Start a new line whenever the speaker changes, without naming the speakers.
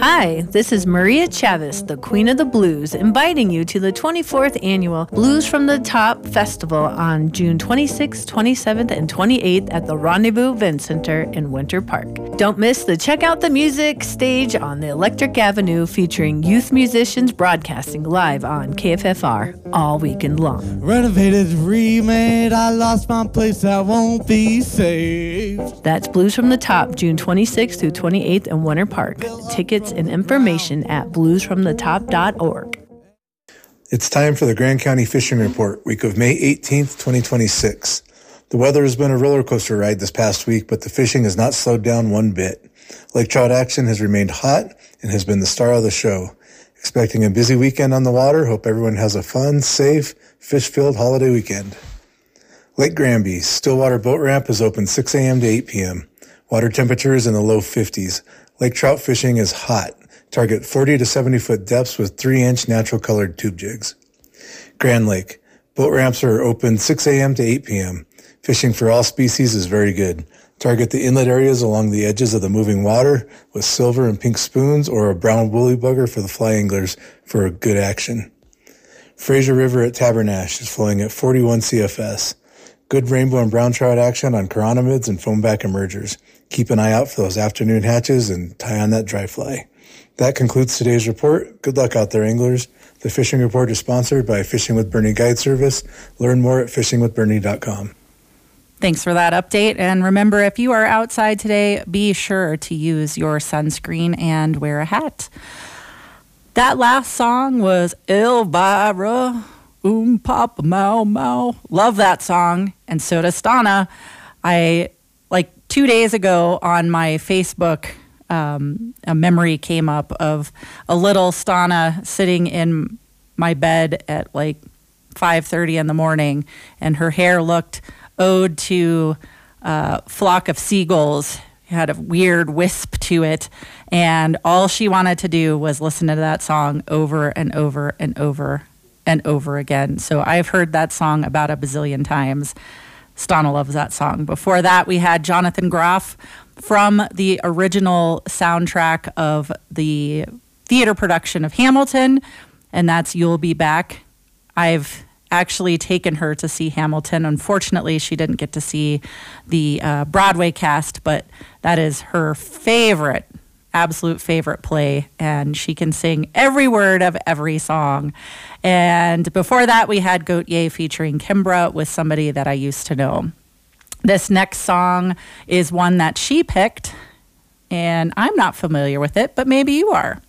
Hi, this is Maria Chavez, the Queen of the Blues, inviting you to the 24th Annual Blues from the Top Festival on June 26th, 27th, and 28th at the Rendezvous Event Center in Winter Park. Don't miss the Check Out the Music stage on the Electric Avenue featuring youth musicians broadcasting live on KFFR all weekend long.
Renovated, remade, I lost my place, that won't be saved.
That's Blues from the Top, June 26th through 28th in Winter Park. Tickets and information at bluesfromthetop.org.
It's time for the Grand County Fishing Report, week of May 18th, 2026. The weather has been a roller coaster ride this past week, but the fishing has not slowed down one bit. Lake trout action has remained hot and has been the star of the show. Expecting a busy weekend on the water. Hope everyone has a fun, safe, fish-filled holiday weekend. Lake Granby, Stillwater Boat Ramp is open 6 a.m. to 8 p.m. Water temperature is in the low 50s. Lake trout fishing is hot. Target 40 to 70 foot depths with 3-inch natural colored tube jigs. Grand Lake, boat ramps are open 6 a.m. to 8 p.m. Fishing for all species is very good. Target the inlet areas along the edges of the moving water with silver and pink spoons or a brown woolly bugger for the fly anglers for good action. Fraser River at Tabernash is flowing at 41 CFS. Good rainbow and brown trout action on chironomids and foamback emergers. Keep an eye out for those afternoon hatches and tie on that dry fly. That concludes today's report. Good luck out there, anglers. The Fishing Report is sponsored by Fishing with Bernie Guide Service. Learn more at fishingwithbernie.com.
Thanks for that update. And remember, if you are outside today, be sure to use your sunscreen and wear a hat. That last song was Elvira, Papa Mau Mau. Love that song. And so does Stana. 2 days ago on my Facebook, a memory came up of a little Stana sitting in my bed at 5:30 in the morning, and her hair looked ode to a flock of seagulls. It had a weird wisp to it, and all she wanted to do was listen to that song over and over and over and over again. So I've heard that song about a bazillion times. Stana loves that song. Before that, we had Jonathan Groff from the original soundtrack of the theater production of Hamilton, and that's You'll Be Back. I've actually taken her to see Hamilton. Unfortunately, she didn't get to see the Broadway cast, but that is her favorite, absolute favorite play, and she can sing every word of every song. And before that, we had Gautier featuring Kimbra with Somebody That I Used to Know. This next song is one that she picked, and I'm not familiar with it, but maybe you are.